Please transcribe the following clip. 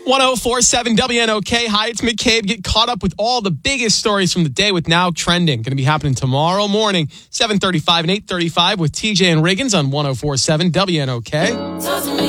1047 WNOK. Hi, it's McCabe. Get caught up with all the biggest stories from the day with Now Trending. Going to be happening tomorrow morning, 7:35 and 8:35 with TJ and Riggins on 1047 WNOK.